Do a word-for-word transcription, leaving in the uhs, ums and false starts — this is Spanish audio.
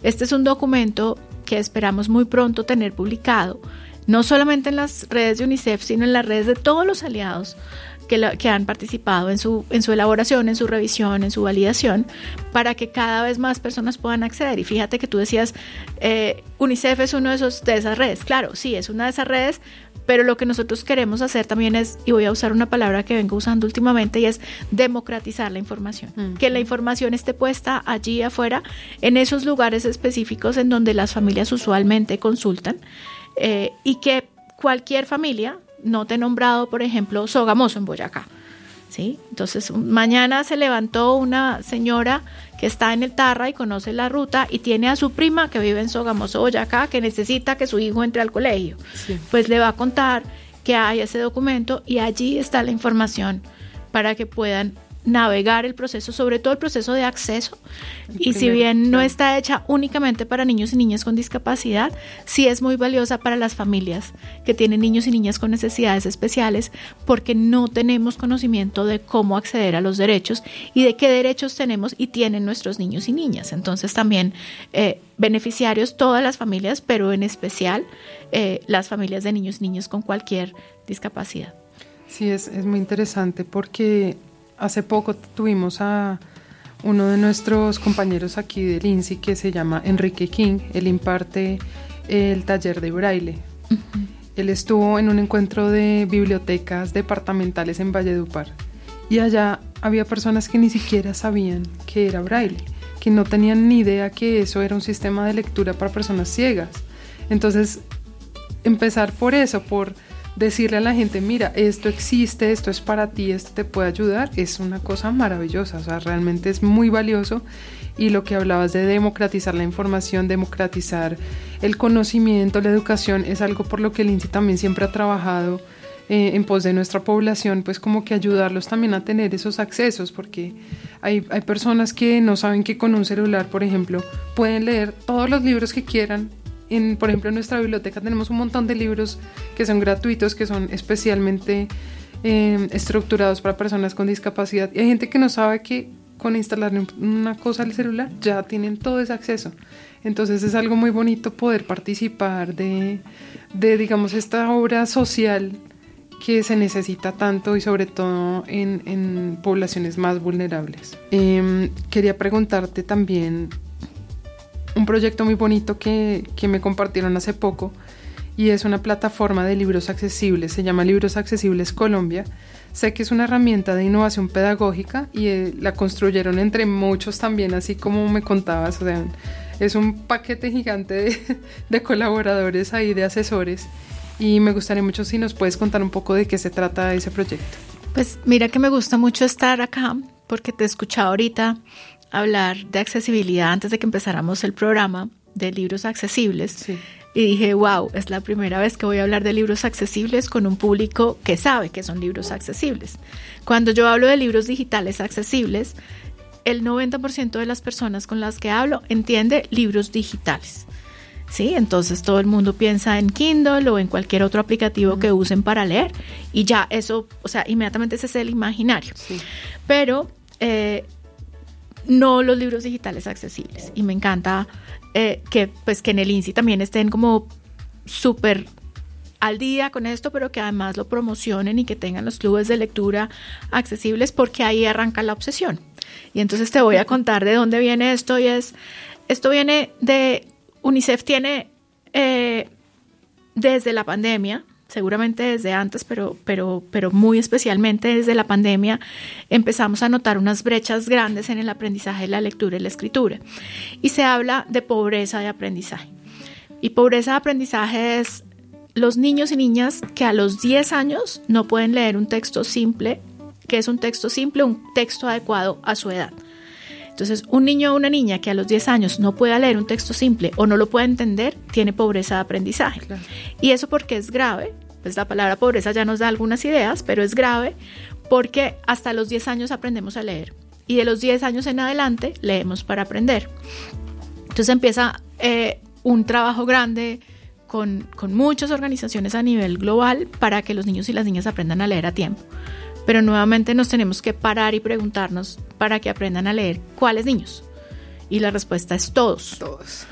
Este es un documento que esperamos muy pronto tener publicado, no solamente en las redes de UNICEF, sino en las redes de todos los aliados que, la, que han participado en su, en su elaboración, en su revisión, en su validación, para que cada vez más personas puedan acceder. Y fíjate que tú decías, eh, UNICEF es uno de, esos, de esas redes. Claro, sí, es una de esas redes, pero lo que nosotros queremos hacer también es, y voy a usar una palabra que vengo usando últimamente, y es democratizar la información. Mm. Que la información esté puesta allí afuera, en esos lugares específicos en donde las familias usualmente consultan, eh, y que cualquier familia, no te he nombrado, por ejemplo, Sogamoso en Boyacá, ¿sí? Entonces, mañana se levantó una señora que está en el Tarra y conoce la ruta y tiene a su prima que vive en Sogamoso, Boyacá, que necesita que su hijo entre al colegio. Sí. Pues le va a contar que hay ese documento y allí está la información para que puedan navegar el proceso, sobre todo el proceso de acceso. El y primer, si bien no está hecha únicamente para niños y niñas con discapacidad, sí es muy valiosa para las familias que tienen niños y niñas con necesidades especiales, porque no tenemos conocimiento de cómo acceder a los derechos y de qué derechos tenemos y tienen nuestros niños y niñas. Entonces también eh, beneficiarios todas las familias, pero en especial eh, las familias de niños y niñas con cualquier discapacidad. Sí, es, es muy interesante porque hace poco tuvimos a uno de nuestros compañeros aquí del I N S I que se llama Enrique King. Él imparte el taller de braille. Uh-huh. Él estuvo en un encuentro de bibliotecas departamentales en Valledupar y allá había personas que ni siquiera sabían que era braille, que no tenían ni idea que eso era un sistema de lectura para personas ciegas. Entonces, empezar por eso, por decirle a la gente, mira, esto existe, esto es para ti, esto te puede ayudar, es una cosa maravillosa, o sea, realmente es muy valioso. Y lo que hablabas de democratizar la información, democratizar el conocimiento, la educación, es algo por lo que el I N S I también siempre ha trabajado eh, en pos de nuestra población, pues como que ayudarlos también a tener esos accesos, porque hay, hay personas que no saben que con un celular, por ejemplo, pueden leer todos los libros que quieran. En, por ejemplo, en nuestra biblioteca tenemos un montón de libros que son gratuitos, que son especialmente eh, estructurados para personas con discapacidad. Y hay gente que no sabe que con instalar una cosa al celular ya tienen todo ese acceso. Entonces es algo muy bonito poder participar de, de digamos, esta obra social que se necesita tanto y sobre todo en, en poblaciones más vulnerables. Eh, quería preguntarte también un proyecto muy bonito que, que me compartieron hace poco, y es una plataforma de libros accesibles, se llama Libros Accesibles Colombia. Sé que es una herramienta de innovación pedagógica y eh, la construyeron entre muchos también, así como me contabas, o sea, es un paquete gigante de, de colaboradores ahí, de asesores, y me gustaría mucho si nos puedes contar un poco de qué se trata ese proyecto. Pues mira que me gusta mucho estar acá, porque te he escuchado ahorita hablar de accesibilidad antes de que empezáramos el programa de libros accesibles. Sí. Y dije, wow, es la primera vez que voy a hablar de libros accesibles con un público que sabe que son libros accesibles. Cuando yo hablo de libros digitales accesibles, el noventa por ciento de las personas con las que hablo entiende libros digitales. ¿Sí? Entonces todo el mundo piensa en Kindle o en cualquier otro aplicativo mm. que usen para leer, y ya eso, o sea, inmediatamente ese es el imaginario. Sí. Pero eh, no los libros digitales accesibles, y me encanta eh, que pues que en el I N S I también estén como súper al día con esto, pero que además lo promocionen y que tengan los clubes de lectura accesibles, porque ahí arranca la obsesión. Y entonces te voy a contar de dónde viene esto, y es, esto viene de, UNICEF tiene eh, desde la pandemia, seguramente desde antes, pero, pero, pero muy especialmente desde la pandemia, empezamos a notar unas brechas grandes en el aprendizaje de la lectura y la escritura. Y se habla de pobreza de aprendizaje. Y pobreza de aprendizaje es los niños y niñas que a los diez años no pueden leer un texto simple. ¿Qué es un texto simple? Un texto adecuado a su edad. Entonces, un niño o una niña que a los diez años no pueda leer un texto simple o no lo puede entender, tiene pobreza de aprendizaje. Claro. ¿Y eso por qué es grave? Pues la palabra pobreza ya nos da algunas ideas, pero es grave porque hasta los diez años aprendemos a leer, y de los diez años en adelante leemos para aprender. Entonces empieza eh, un trabajo grande con, con muchas organizaciones a nivel global para que los niños y las niñas aprendan a leer a tiempo. Pero nuevamente nos tenemos que parar y preguntarnos, para que aprendan a leer, ¿cuáles niños? Y la respuesta es todos. Todos.